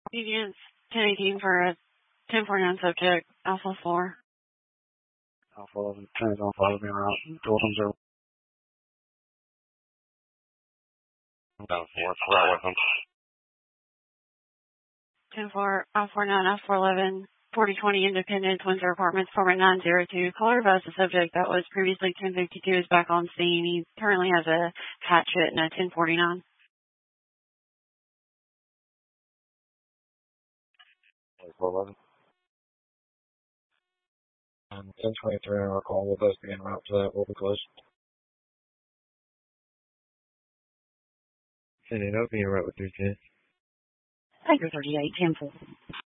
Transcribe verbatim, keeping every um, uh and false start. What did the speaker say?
Obedience ten eighteen for a ten forty-nine subject, Alpha four. Alpha eleven, ten is on five, being route, dual from zero. Down four, route with them. ten four, Alpha four nine, Alpha four eleven, forty twenty Independence, Windsor Apartments, four nine zero two. Caller advised the subject that was previously ten fifty-two is back on scene. He currently has a hatchet and a ten forty-nine. four eleven. Um, ten twenty-three on our call. We'll both be en route to that. We'll be close. Sending up, being right with three ten. Tiger thirty-eight, ten four.